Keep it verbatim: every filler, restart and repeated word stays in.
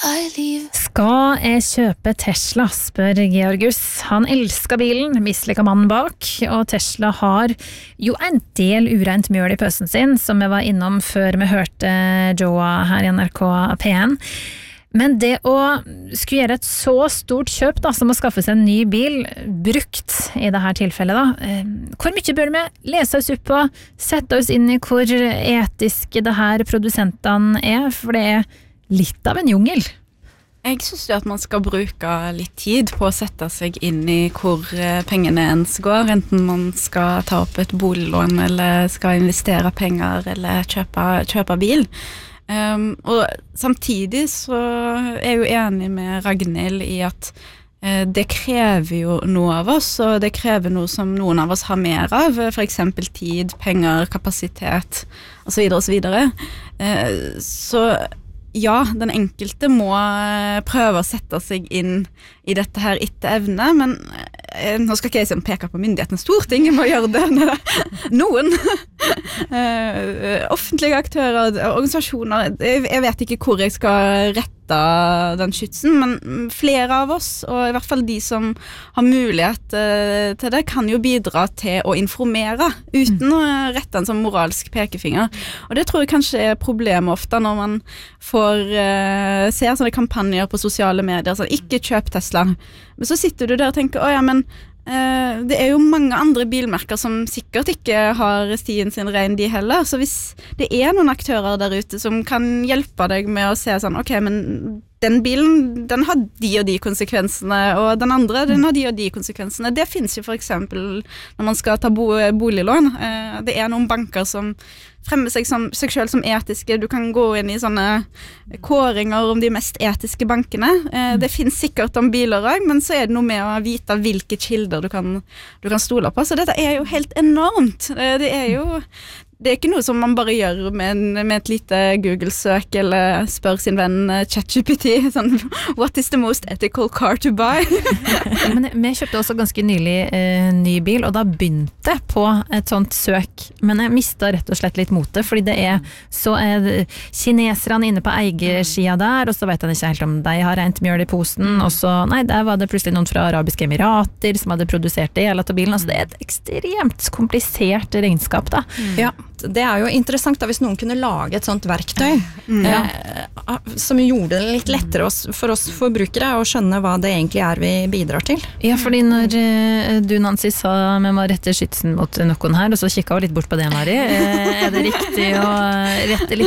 Skal jeg kjøpe Tesla, spør Georgus. Han elsker bilen, misliker mannen bak, og Tesla har jo en del ureint mjøl i pøsen sin, som vi var innom før vi hørte Joa her i N R K P en. Men det å skulle gjøre et så stort kjøp da, som å skaffe seg en ny bil, brukt i dette tilfellet da, hvor mye bør vi lese oss opp på, sette oss inn i hvor etiske det her produsentene er, for det er litt av en jungel. Jeg synes jo at man skal bruke litt tid på å sette seg inn i hvor pengene ens går, enten man skal ta opp et boliglån, eller skal investere penger, eller kjøpe, kjøpe bil. Um, og samtidig så er jeg jo enig med Ragnhild i at uh, det krever jo noe av oss, og det krever noe som noen av oss har mer av, for eksempel tid, penger, kapasitet, og så videre og så videre. Uh, så ja, den enkelte må prøve å sette seg inn i dette her etter evne, men eh, nå skal ikke jeg peke på myndighetene Stortinget må gjøre det. Noen eh, offentlige aktører, organisasjoner, jeg, jeg vet ikke hvor jeg skal rette den skytsen, men flere av oss, og i hvert fall de som har mulighet eh, til det, kan jo bidra til å informere, uten å rette en sånn moralsk pekefinger. Og det tror jeg kanskje er problemet ofte når man får uh, ser sånne kampanjer på sosiale medier, sånn, ikke kjøp Tesla. Men så sitter du der og tenker, åja, men uh, det er jo mange andre bilmerker som sikkert ikke har stien sin ren de heller, så hvis det er noen aktører der ute som kan hjelpe deg med å se sånn, ok, men den bilen, den har de og de konsekvensene, og den andre, den har de og de konsekvensene. Det finnes jo for eksempel når man skal ta bo- boliglån. Uh, det er noen banker som fremmer seg, som, seg selv som etiske. Du kan gå inn i sånne kåringer om de mest etiske bankene. Eh, det finnes sikkert om biler også, men så er det noe med å vite hvilke kilder du kan, du kan stole på. Så dette er jo helt enormt. Eh, det er jo det er ikke noe som man bare gjør med, en, med et lite Google-søk eller spør sin venn ChatGPT sånn, what is the most ethical car to buy? Men vi kjøpte også ganske nylig eh, ny bil, og da begynte på et sånt søk, men jeg mistet rett og slett litt motet, fordi det er så er kineserne inne på eiersida der, og så vet han ikke helt om de har rent mjøl i posen, og så, nei, der var det plutselig noen fra Arabiske Emirater som hadde produsert det hele til bilen, altså det er et ekstremt komplisert regnskap da. Ja. Det er jo interessant da, hvis noen kunne lage et sånt verktøy mm, ja. eh, som gjorde det litt lettere oss, for oss forbrukere å skjønne hva det egentlig er vi bidrar til. Ja, fordi når eh, du, Nancy, sa vi må rette skytsen mot noen her, og så kikket hun litt bort på det, Mari. Eh, er det riktig å rette litt